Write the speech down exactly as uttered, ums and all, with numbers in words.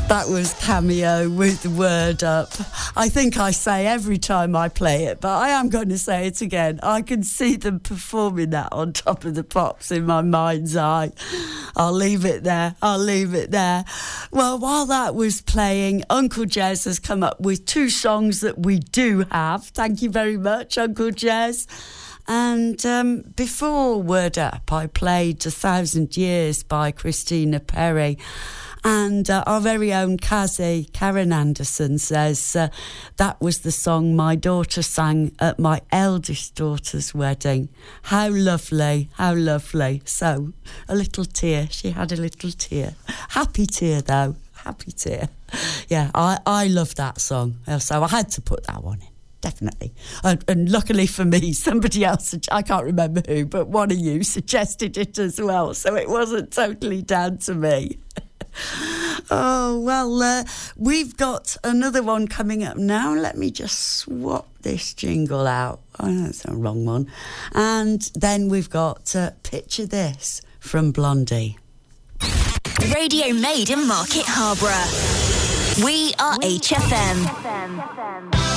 That was Cameo with Word Up. I think I say every time I play it, but I am going to say it again. I can see them performing that on Top of the Pops in my mind's eye. I'll leave it there. I'll leave it there. Well, while that was playing, Uncle Jez has come up with two songs that we do have. Thank you very much, Uncle Jez. And um, before Word Up, I played A Thousand Years by Christina Perri. And uh, our very own Kazi, Karen Anderson, says uh, that was the song my daughter sang at my eldest daughter's wedding. How lovely, how lovely. So, a little tear. She had a little tear. Happy tear, though. Happy tear. Yeah, I, I love that song. So I had to put that one in. Definitely. And, and luckily for me, somebody else, I can't remember who, but one of you suggested it as well. So it wasn't totally down to me. Oh, well, uh, we've got another one coming up now. Let me just swap this jingle out. Oh, that's the wrong one. And then we've got uh, Picture This from Blondie. Radio made in Market Harborough. We are H F M.